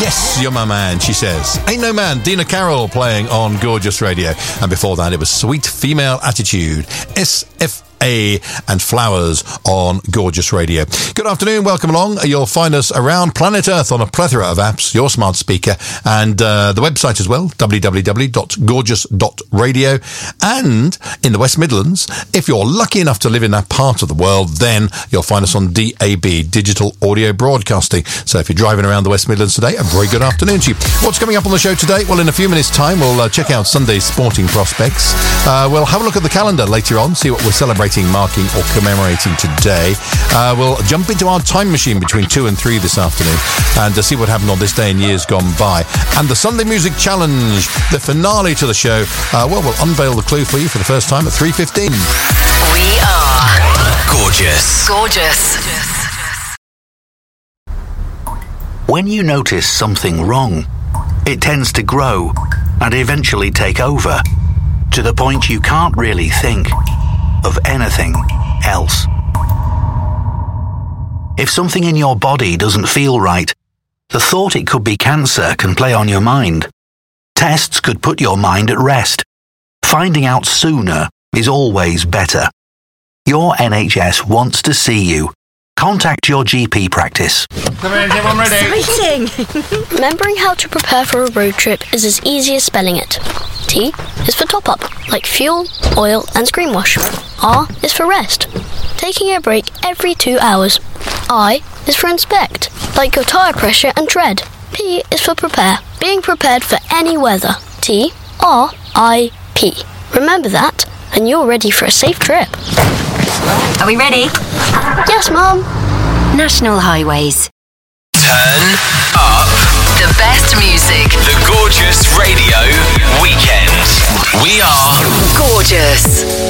Yes, you're my man, she says. Ain't No Man, Dina Carroll playing on Gorgeous Radio. And before that, it was Sweet Female Attitude, SFA and Flowers on Gorgeous Radio. Good afternoon, welcome along. You'll find us around planet Earth on a plethora of apps, your smart speaker, and the website as well, www.gorgeous.radio. And in the West Midlands, if you're lucky enough to live in that part of the world, then you'll find us on DAB, Digital Audio Broadcasting. So if you're driving around the West Midlands today, a very good afternoon to you. What's coming up on the show today? Well, in a few minutes' time, we'll check out Sunday's sporting prospects. We'll have a look at the calendar later on, see what we're celebrating, marking or commemorating today. We'll jump into our time machine between 2 and 3 this afternoon and see what happened on this day in years gone by. And the Sunday Music Challenge, the finale to the show, we'll unveil the clue for you for the first time at 3:15. We are Gorgeous. Gorgeous. When you notice something wrong, it tends to grow and eventually take over, to the point you can't really think of anything else. If something in your body doesn't feel right, the thought it could be cancer can play on your mind. Tests could put your mind at rest. Finding out sooner is always better. Your NHS wants to see you. Contact your GP practice. Come in, everyone ready? Exciting! Remembering how to prepare for a road trip is as easy as spelling it. T is for top up, like fuel, oil and screen wash. R is for rest, taking a break every 2 hours. I is for inspect, like your tyre pressure and tread. P is for prepare, being prepared for any weather. TRIP. Remember that, and you're ready for a safe trip. Are we ready? Yes, Mum. National Highways. Turn up The best music. the Gorgeous Radio Weekend. We are Gorgeous.